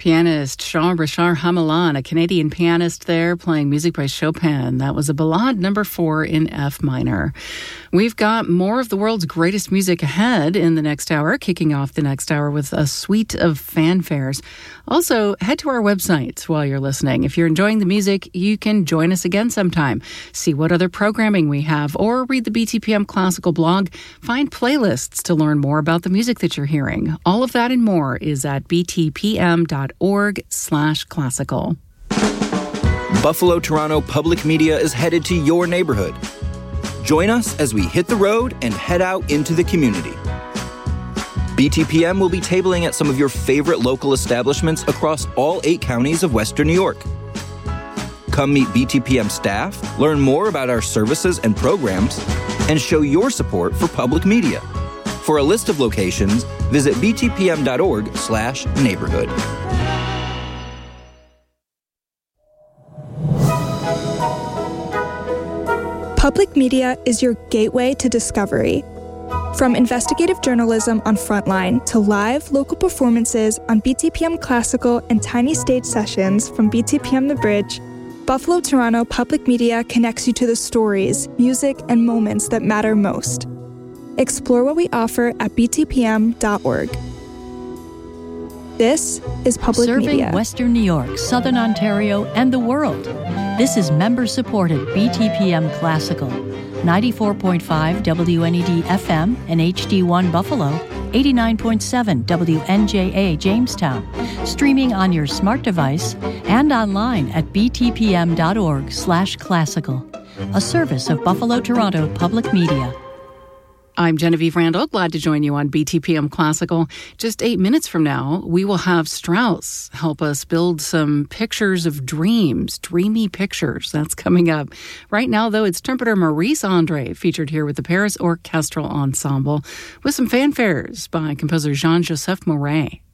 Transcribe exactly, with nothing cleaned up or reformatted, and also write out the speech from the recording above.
pianist Jean-Richard Hamelin, a Canadian pianist there playing music by Chopin. That was a Ballade number four in F minor. We've got more of the world's greatest music ahead in the next hour, kicking off the next hour with a suite of fanfares. Also, head to our website while you're listening. If you're enjoying the music, you can join us again sometime. See what other programming we have, or read the B T P M Classical blog. Find playlists to learn more about the music that you're hearing. All of that and more is at btpm.org slash classical. Buffalo Toronto Public Media is headed to your neighborhood. Join us as we hit the road and head out into the community. B T P M will be tabling at some of your favorite local establishments across all eight counties of Western New York. Come meet B T P M staff, learn more about our services and programs, and show your support for public media. For a list of locations, visit btpm.org slash neighborhood. Public media is your gateway to discovery. From investigative journalism on Frontline to live local performances on B T P M Classical and tiny stage sessions from B T P M The Bridge, Buffalo Toronto Public Media connects you to the stories, music, and moments that matter most. Explore what we offer at b t p m dot org. This is Public Serving Media. Serving Western New York, Southern Ontario, and the world. This is member-supported B T P M Classical, ninety-four point five W N E D F M and H D one Buffalo, eighty-nine point seven W N J A Jamestown, streaming on your smart device and online at btpm.org slash classical, a service of Buffalo Toronto Public Media. I'm Genevieve Randall, glad to join you on B T P M Classical. Just eight minutes from now, we will have Strauss help us build some pictures of dreams, dreamy pictures. That's coming up. Right now, though, it's trumpeter Maurice Andre featured here with the Paris Orchestral Ensemble with some fanfares by composer Jean-Joseph Mouret.